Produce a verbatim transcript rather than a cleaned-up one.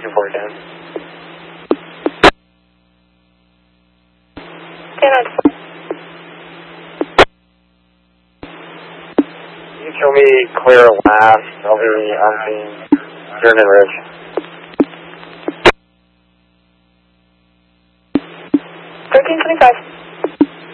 two four ten. ten nine. You show me clear last. I'll be on the Vernon Ridge. thirteen twenty-five.